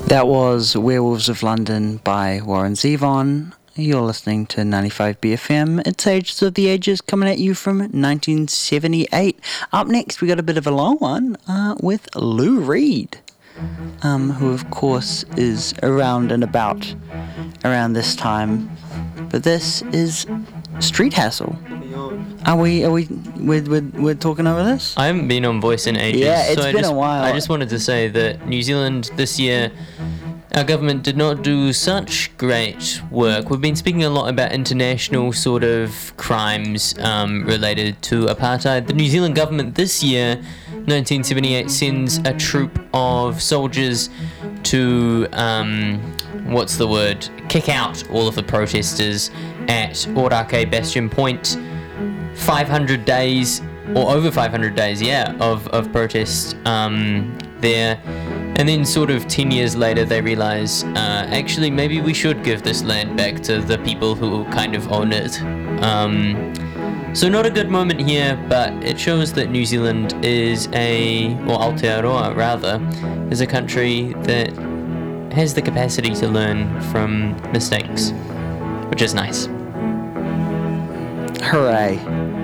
That was Werewolves of London by Warren Zevon. You're listening to 95 BFM. It's Ages of the Ages coming at you from 1978. Up next, we got a bit of a long one with Lou Reed, who of course is around and about around this time. But this is Street Hassle. We're talking over this? I haven't been on Voice in ages. Yeah, it's been a while. I just wanted to say that New Zealand this year, our government did not do such great work. We've been speaking a lot about international sort of crimes related to apartheid. The New Zealand government this year, 1978, sends a troop of soldiers to, kick out all of the protesters at Orake Bastion Point. 500 days, or over 500 days, of protest there. And then sort of 10 years later, they realize, actually, maybe we should give this land back to the people who kind of own it. So not a good moment here, but it shows that New Zealand is Aotearoa rather, is a country that has the capacity to learn from mistakes, which is nice. Hooray.